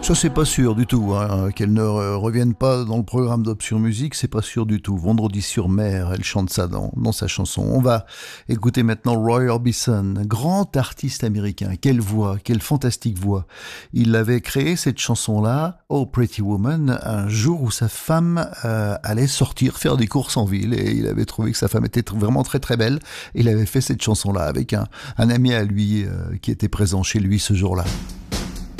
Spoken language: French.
Ça, c'est pas sûr du tout, hein. Qu'elle ne revienne pas dans le programme d'Option Musique, c'est pas sûr du tout. Vendredi sur mer, elle chante ça dans sa chanson. On va écouter maintenant Roy Orbison, grand artiste américain. Quelle voix, quelle fantastique voix. Il avait créé cette chanson-là, Oh Pretty Woman, un jour où sa femme allait sortir faire des courses en ville et il avait trouvé que sa femme était vraiment très très belle. Et il avait fait cette chanson-là avec un ami à lui qui était présent chez lui ce jour-là.